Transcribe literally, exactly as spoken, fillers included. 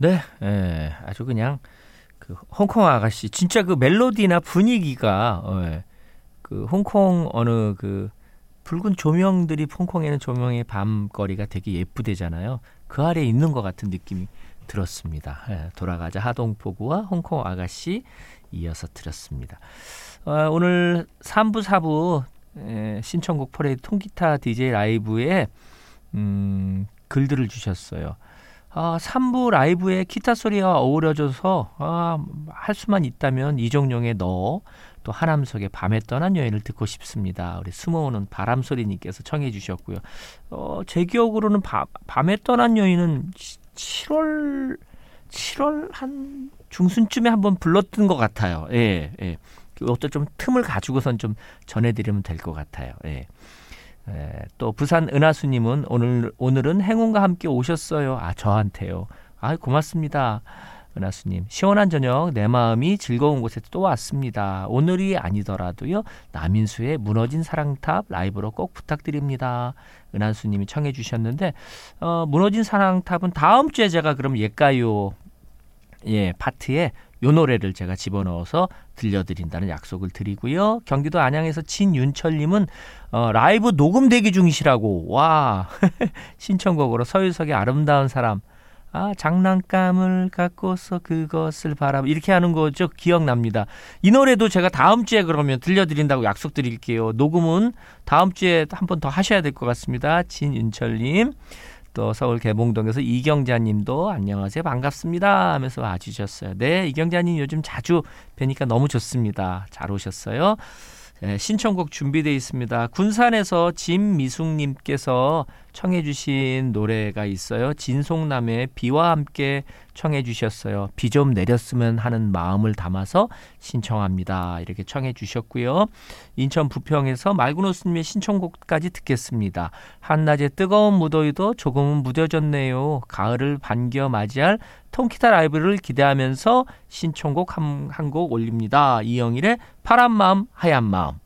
네, 예, 아주 그냥 그 홍콩 아가씨 진짜 그 멜로디나 분위기가 어, 그 홍콩 어느 그 붉은 조명들이 홍콩에는 조명의 밤거리가 되게 예쁘대잖아요. 그 아래에 있는 것 같은 느낌이 들었습니다. 예, 돌아가자 하동포구와 홍콩 아가씨 이어서 들었습니다. 어, 오늘 삼 부, 사 부 예, 신청곡 퍼레이드 통기타 디제이 라이브에 음, 글들을 주셨어요. 아, 삼 부 라이브에 기타 소리가 어우러져서 아, 할 수만 있다면 이종용의 너, 또 하남석의 밤에 떠난 여인을 듣고 싶습니다. 우리 숨어오는 바람소리님께서 청해 주셨고요. 어, 제 기억으로는 바, 밤에 떠난 여인은 칠월 칠월 한 중순쯤에 한번 불렀던 것 같아요. 예, 예. 그것도 좀 틈을 가지고선 좀 전해드리면 될 것 같아요. 예. 예, 또 부산 은하수님은 오늘 오늘은 행운과 함께 오셨어요. 아 저한테요. 아 고맙습니다. 은하수님 시원한 저녁 내 마음이 즐거운 곳에 또 왔습니다. 오늘이 아니더라도요 남인수의 무너진 사랑탑 라이브로 꼭 부탁드립니다. 은하수님이 청해 주셨는데 어, 무너진 사랑탑은 다음 주에 제가 그럼 옛가요 예 파트에 요 노래를 제가 집어넣어서 들려드린다는 약속을 드리고요. 경기도 안양에서 진윤철님은 어, 라이브 녹음 대기 중이시라고 와 신청곡으로 서유석의 아름다운 사람 아 장난감을 갖고서 그것을 바라보 이렇게 하는 거죠. 기억납니다. 이 노래도 제가 다음 주에 그러면 들려드린다고 약속드릴게요. 녹음은 다음 주에 한 번 더 하셔야 될 것 같습니다. 진윤철님 또 서울 개봉동에서 이경자님도 안녕하세요 반갑습니다 하면서 와주셨어요. 네 이경자님 요즘 자주 뵈니까 너무 좋습니다. 잘 오셨어요. 네, 신청곡 준비되어 있습니다. 군산에서 진미숙님께서 청해 주신 노래가 있어요. 진송남의 비와 함께 청해 주셨어요. 비 좀 내렸으면 하는 마음을 담아서 신청합니다. 이렇게 청해 주셨고요. 인천 부평에서 맑은호수님의 신청곡까지 듣겠습니다. 한낮의 뜨거운 무더위도 조금은 무뎌졌네요. 가을을 반겨 맞이할 통기타 라이브를 기대하면서 신청곡 한 곡 올립니다. 이영일의 파란 마음 하얀 마음.